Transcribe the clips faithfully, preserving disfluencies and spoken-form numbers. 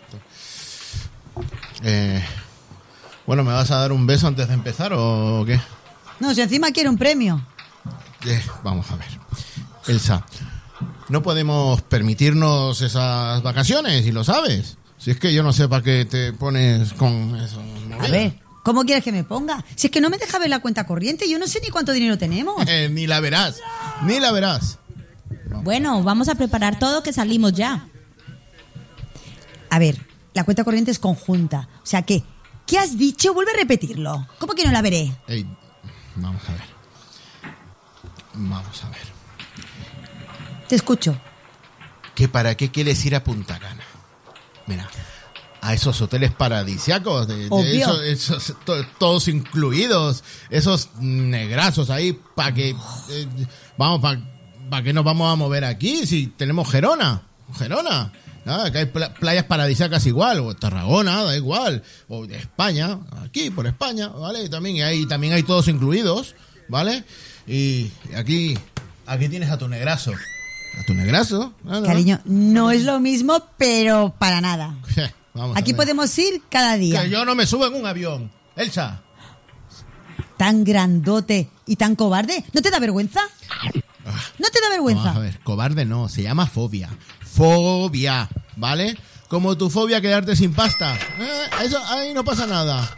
Eh, bueno, ¿me vas a dar un beso antes de empezar o qué? No, si encima quiere un premio. Eh, vamos a ver. Elsa, no podemos permitirnos esas vacaciones, y lo sabes. Si es que yo no sé para qué te pones con eso. A ver, ¿cómo quieres que me ponga? Si es que no me deja ver la cuenta corriente, yo no sé ni cuánto dinero tenemos. Eh, ni la verás, ni la verás. No. Bueno, vamos a preparar todo, que salimos ya. A ver, la cuenta corriente es conjunta. O sea, ¿qué? ¿Qué has dicho? Vuelve a repetirlo. ¿Cómo que no la veré? Ey, vamos a ver. Vamos a ver. Te escucho. ¿Que para qué quieres ir a Punta Cana? Mira, a esos hoteles paradisíacos, de, de esos, esos to, todos incluidos, esos negrazos ahí, para que, eh, vamos, para pa que nos vamos a mover aquí si tenemos Gerona, Gerona, ¿no? Que hay pl- playas paradisíacas igual, o Tarragona, da igual, o de España, aquí por España, ¿vale? Y también hay, también hay todos incluidos, ¿vale? Y aquí, aquí tienes a tu negrazo. ¿A tu negrazo? Ah, no. Cariño, no es lo mismo, pero para nada. Vamos Aquí podemos ir cada día. Que yo no me subo en un avión. Elsa. Tan grandote y tan cobarde. ¿No te da vergüenza? ¿No te da vergüenza? Vamos a ver, cobarde no, se llama fobia. Fobia, ¿vale? Como tu fobia a quedarte sin pasta. Eh, eso, ahí no pasa nada.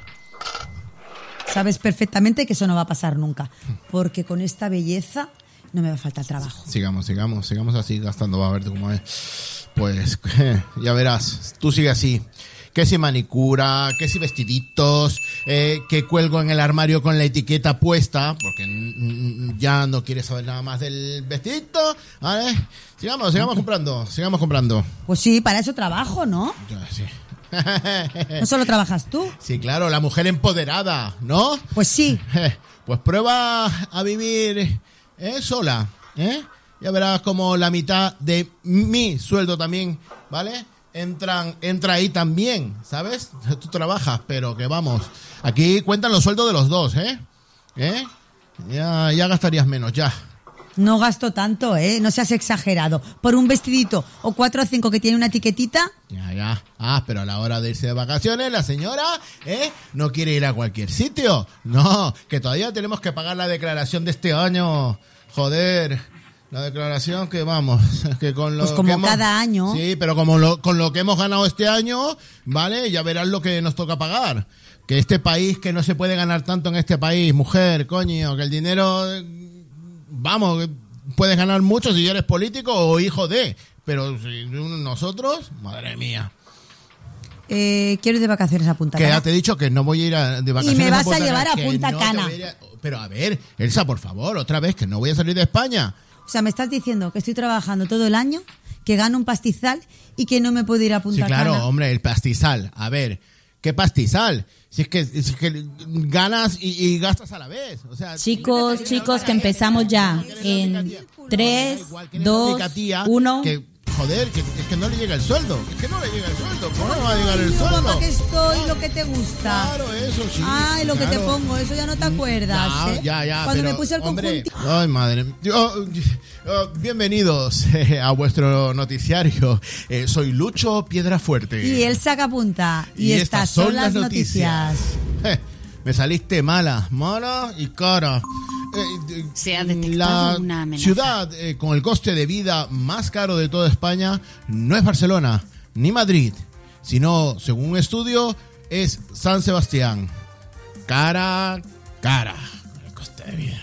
Sabes perfectamente que eso no va a pasar nunca. Porque con esta belleza no me va a faltar trabajo. Sigamos, sigamos, sigamos así gastando, va a ver cómo es. Pues, ya verás, tú sigue así. Que si manicura, que si vestiditos, eh, que cuelgo en el armario con la etiqueta puesta, porque mm, ya no quieres saber nada más del vestidito, ¿vale? Sigamos, sigamos comprando, sigamos comprando. Pues sí, para eso trabajo, ¿no? Ya, sí. ¿No solo trabajas tú? Sí, claro, la mujer empoderada, ¿no? Pues sí. Pues prueba a vivir eh, sola, ¿eh? Ya verás como la mitad de mi sueldo también, ¿vale? Entran, entra ahí también, ¿sabes? Tú trabajas, pero que vamos, aquí cuentan los sueldos de los dos, ¿eh? ¿Eh? Ya, ya gastarías menos, ya. No gasto tanto, ¿eh? No seas exagerado. Por un vestidito o cuatro o cinco que tiene una etiquetita. Ya, ya. Ah, pero a la hora de irse de vacaciones, la señora, ¿eh? No quiere ir a cualquier sitio. No, que todavía tenemos que pagar la declaración de este año. Joder. La declaración que vamos, que con lo pues como que hemos, cada año. Sí, pero como lo, con lo que hemos ganado este año, ¿vale? Ya verás lo que nos toca pagar. Que este país, que no se puede ganar tanto en este país, mujer, coño, que el dinero, vamos, puedes ganar mucho si eres político o hijo de, pero si nosotros, madre mía. Eh, quiero ir de vacaciones a Punta Que Cana. ya te he dicho que no voy a ir a, de vacaciones. Y me vas a, a llevar a que Punta no Cana. a ir a, pero a ver, Elsa, por favor, otra vez, que no voy a salir de España. O sea, me estás diciendo que estoy trabajando todo el año, que gano un pastizal y que no me puedo ir a Punta Cana. Sí, claro, hombre, el pastizal. A ver, ¿qué pastizal? Si es que, si es que ganas y, y gastas a la vez. O sea, chicos, chicos, que empezamos ya. En tres, dos, uno... Que, joder, que, es que no le llega el sueldo. Es que no le llega el sueldo. ¿Cómo no va a llegar el sueldo? Papá, que estoy, lo que te gusta. Claro, eso sí. Ay, lo claro. que te pongo, eso ya no te acuerdas. No, ¿eh? ya, ya. Cuando pero, me puse el hombre, conjunto. Ay, madre. Oh, oh, bienvenidos eh, a vuestro noticiario. Eh, soy Lucho Piedrafuerte. Y el sacapunta. Y, y estas, estas son las noticias. noticias. Eh, me saliste mala, mala y cara. Eh, Se ha detectado la una amenaza. ciudad eh, con el coste de vida más caro de toda España no es Barcelona ni Madrid, sino, según un estudio, es San Sebastián. Cara, cara, el coste de vida.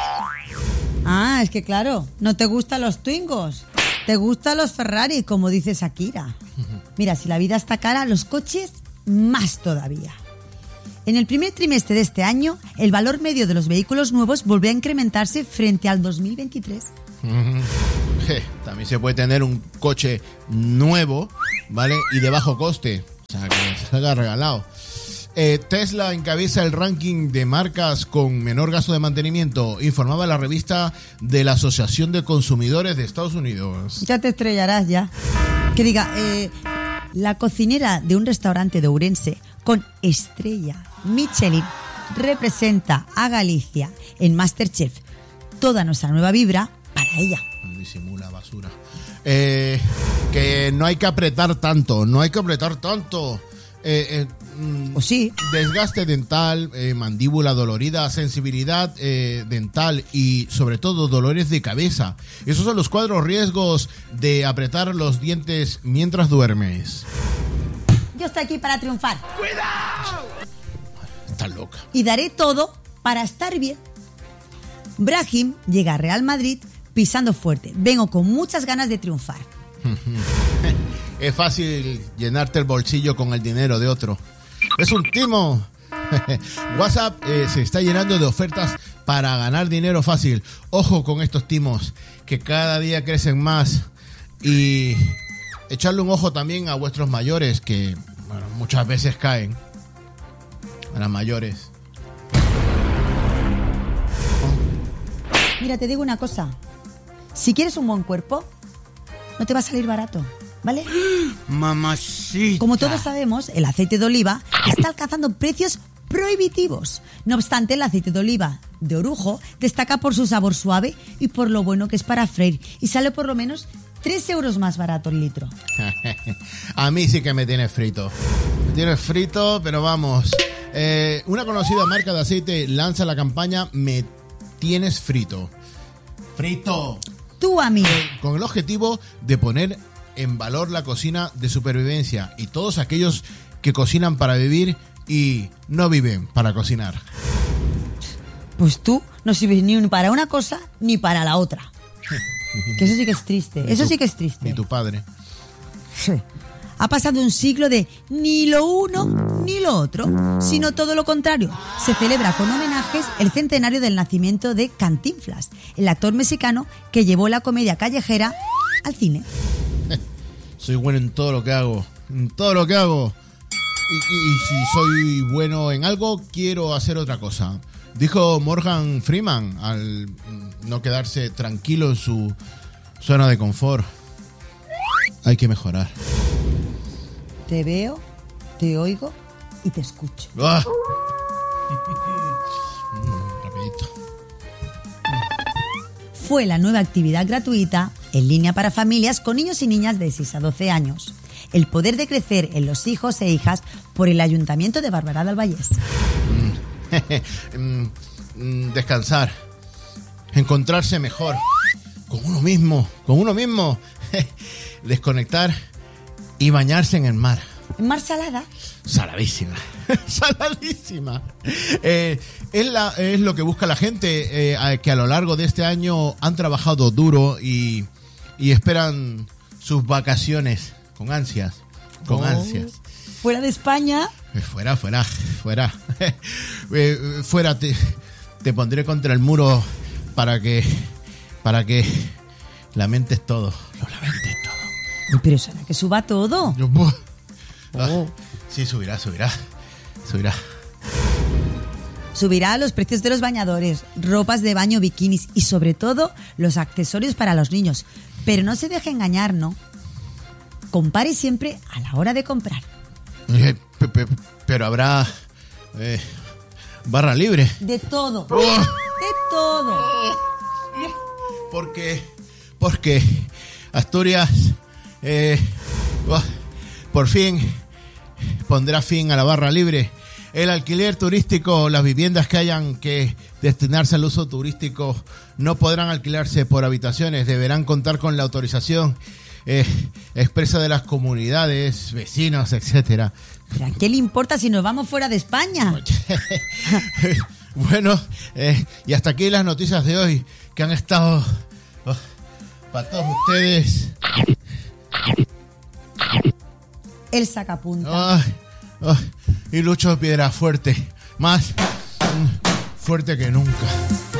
Ah, es que claro, no te gustan los Twingos, te gustan los Ferrari, como dice Shakira. Mira, si la vida está cara, los coches más todavía. En el primer trimestre de este año, el valor medio de los vehículos nuevos volvió a incrementarse frente al dos mil veintitrés. También se puede tener un coche nuevo, ¿vale? Y de bajo coste. O sea, que salga regalado. Eh, Tesla encabeza el ranking de marcas con menor gasto de mantenimiento, informaba la revista de la Asociación de Consumidores de Estados Unidos. Ya te estrellarás ya. Que diga, eh, la cocinera de un restaurante de Ourense con estrella Michelin representa a Galicia en MasterChef. Toda nuestra nueva vibra para ella. Disimula basura. Eh, que no hay que apretar tanto, no hay que apretar tanto. Eh, eh, ¿O sí? Desgaste dental, eh, mandíbula dolorida, sensibilidad eh, dental y sobre todo dolores de cabeza. Esos son los cuatro riesgos de apretar los dientes mientras duermes. Yo estoy aquí para triunfar. ¡Cuidado! Estás loca. Y daré todo para estar bien. Brahim llega a Real Madrid pisando fuerte. Vengo con muchas ganas de triunfar. Es fácil llenarte el bolsillo con el dinero de otro. Es un timo. WhatsApp eh, se está llenando de ofertas para ganar dinero fácil. Ojo con estos timos que cada día crecen más. Y echarle un ojo también a vuestros mayores que, bueno, muchas veces caen. A las mayores. Mira, te digo una cosa. Si quieres un buen cuerpo, no te va a salir barato, ¿vale? Mamacita. Como todos sabemos, el aceite de oliva está alcanzando precios prohibitivos. No obstante, el aceite de oliva de Orujo destaca por su sabor suave y por lo bueno que es para freír. Y sale por lo menos tres euros más barato el litro. A mí sí que me tienes frito. Me tienes frito, pero vamos. Eh, una conocida marca de aceite lanza la campaña Me tienes frito. Frito. Tú a mí. Con el objetivo de poner en valor la cocina de supervivencia y todos aquellos que cocinan para vivir y no viven para cocinar. Pues tú no sirves ni para una cosa ni para la otra. Que eso sí que es triste. Eso tu, sí que es triste. Ni tu padre. Ha pasado un siglo de ni lo uno ni lo otro, sino todo lo contrario. Se celebra con homenajes el centenario del nacimiento de Cantinflas, el actor mexicano que llevó la comedia callejera al cine. Soy bueno en todo lo que hago, en todo lo que hago. Y, y, y si soy bueno en algo, quiero hacer otra cosa. Dijo Morgan Freeman al no quedarse tranquilo en su zona de confort. Hay que mejorar. Te veo, te oigo y te escucho. ¡Ah! mm, rapidito. Fue la nueva actividad gratuita en línea para familias con niños y niñas de seis a doce años. El poder de crecer en los hijos e hijas por el Ayuntamiento de Barberá del Vallés. Mm, mm, descansar. Encontrarse mejor. Con uno mismo. Con uno mismo. Desconectar y bañarse en el mar. ¿En mar salada? Saladísima. Saladísima. Eh, es, la, es lo que busca la gente, eh, que a lo largo de este año han trabajado duro y, y esperan sus vacaciones con ansias. Con oh. ansias. ¿Fuera de España? Fuera, fuera, fuera. eh, fuera, te, te pondré contra el muro para que, para que lamentes todo. Lo lamentes todo. Uy, pero será que suba todo. Yo, ah, oh. Sí, subirá, subirá. Subirá. Subirá los precios de los bañadores, ropas de baño, bikinis y sobre todo los accesorios para los niños. Pero no se deje engañar, ¿no? Compare siempre a la hora de comprar. Eh, pe, pe, pero habrá eh, barra libre. De todo. Oh. De todo. Oh. Porque, porque Asturias eh, oh, por fin pondrá fin a la barra libre. El alquiler turístico, las viviendas que hayan que destinarse al uso turístico no podrán alquilarse por habitaciones, deberán contar con la autorización eh, expresa de las comunidades, vecinos, etcétera. ¿Pero a qué le importa si nos vamos fuera de España? Bueno, eh, y hasta aquí las noticias de hoy que han estado oh, para todos ustedes. El sacapunta. Oh, oh, y Lucho Piedrafuerte, más mm, fuerte que nunca.